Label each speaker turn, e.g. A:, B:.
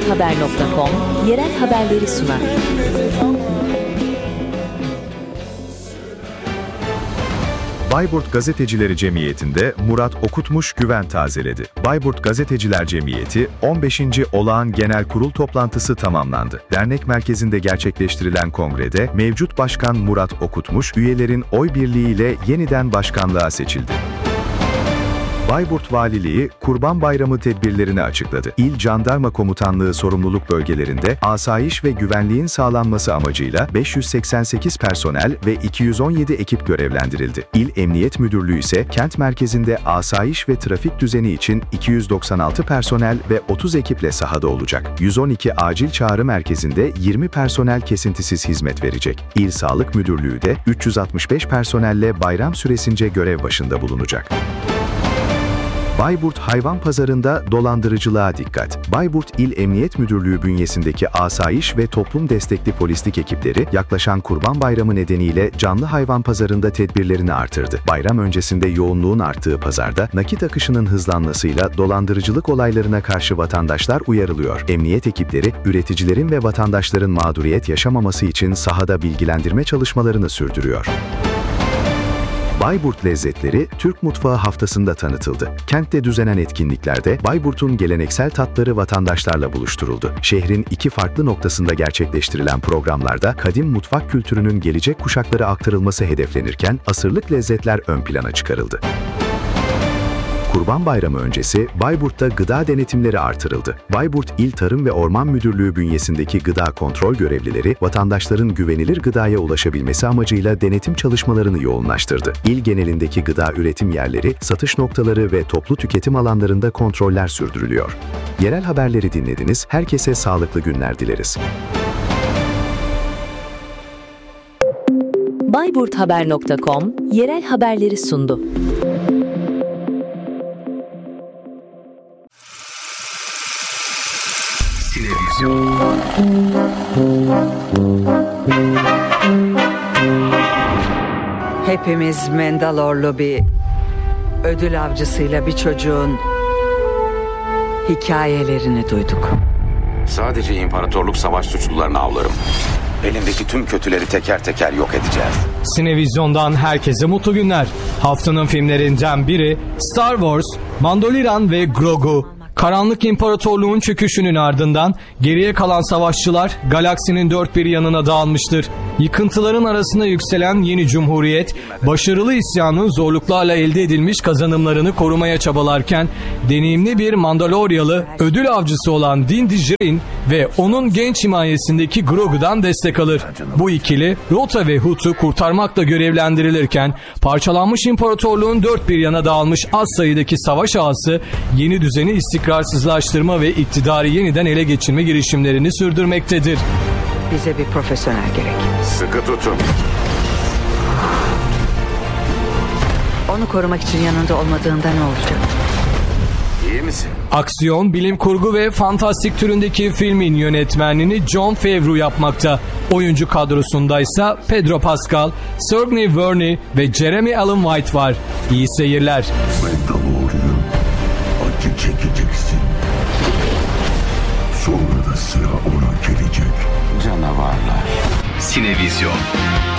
A: bayburthaber.com yerel haberleri sunar.
B: Bayburt Gazetecileri Cemiyeti'nde Murat Okutmuş güven tazeledi. Bayburt Gazeteciler Cemiyeti 15. Olağan Genel Kurul toplantısı tamamlandı. Dernek merkezinde gerçekleştirilen kongrede mevcut başkan Murat Okutmuş, üyelerin oy birliğiyle yeniden başkanlığa seçildi. Bayburt Valiliği, Kurban Bayramı tedbirlerini açıkladı. İl Jandarma Komutanlığı sorumluluk bölgelerinde asayiş ve güvenliğin sağlanması amacıyla 588 personel ve 217 ekip görevlendirildi. İl Emniyet Müdürlüğü ise kent merkezinde asayiş ve trafik düzeni için 296 personel ve 30 ekiple sahada olacak. 112 acil çağrı merkezinde 20 personel kesintisiz hizmet verecek. İl Sağlık Müdürlüğü de 365 personelle bayram süresince görev başında bulunacak. Bayburt Hayvan Pazarı'nda dolandırıcılığa dikkat. Bayburt İl Emniyet Müdürlüğü bünyesindeki asayiş ve toplum destekli polislik ekipleri yaklaşan Kurban Bayramı nedeniyle canlı hayvan pazarında tedbirlerini artırdı. Bayram öncesinde yoğunluğun arttığı pazarda nakit akışının hızlanmasıyla dolandırıcılık olaylarına karşı vatandaşlar uyarılıyor. Emniyet ekipleri üreticilerin ve vatandaşların mağduriyet yaşamaması için sahada bilgilendirme çalışmalarını sürdürüyor. Bayburt lezzetleri Türk Mutfağı Haftası'nda tanıtıldı. Kentte düzenlenen etkinliklerde Bayburt'un geleneksel tatları vatandaşlarla buluşturuldu. Şehrin iki farklı noktasında gerçekleştirilen programlarda kadim mutfak kültürünün gelecek kuşaklara aktarılması hedeflenirken asırlık lezzetler ön plana çıkarıldı. Kurban Bayramı öncesi Bayburt'ta gıda denetimleri artırıldı. Bayburt İl Tarım ve Orman Müdürlüğü bünyesindeki gıda kontrol görevlileri vatandaşların güvenilir gıdaya ulaşabilmesi amacıyla denetim çalışmalarını yoğunlaştırdı. İl genelindeki gıda üretim yerleri, satış noktaları ve toplu tüketim alanlarında kontroller sürdürülüyor. Yerel haberleri dinlediniz. Herkese sağlıklı günler dileriz.
A: bayburthaber.com yerel haberleri sundu.
C: Hepimiz Mandalorlu bir ödül avcısıyla bir çocuğun hikayelerini duyduk.
D: Sadece imparatorluk savaş suçlularını avlarım. Elindeki tüm kötüleri teker teker yok edeceğiz.
E: Sinevizyon'dan herkese mutlu günler. Haftanın filmlerinden biri Star Wars, Mandalorian ve Grogu. Karanlık İmparatorluğun çöküşünün ardından geriye kalan savaşçılar galaksinin dört bir yanına dağılmıştır. Yıkıntıların arasında yükselen yeni cumhuriyet, başarılı isyanın zorluklarla elde edilmiş kazanımlarını korumaya çabalarken, deneyimli bir Mandaloryalı, ödül avcısı olan Din Djarin ve onun genç himayesindeki Grogu'dan destek alır. Bu ikili, Rota ve Hut'u kurtarmakla görevlendirilirken, parçalanmış imparatorluğun dört bir yana dağılmış az sayıdaki savaş ağası, yeni düzeni istikrarsızlaştırma ve iktidarı yeniden ele geçirme girişimlerini sürdürmektedir.
C: Bize bir profesyonel gerek.
D: Sıkı tutun.
C: Onu korumak için yanında olmadığında ne olacak?
D: İyi misin?
E: Aksiyon, bilim kurgu ve fantastik türündeki filmin yönetmenliğini Jon Favreau yapmakta. Oyuncu kadrosundaysa Pedro Pascal, Sigourney Weaver ve Jeremy Allen White var. İyi seyirler.
F: Mandalorian, acı çekeceksin. Sonra da sıra ona gelecek.
D: Canavarlar.
G: Sinevizyon.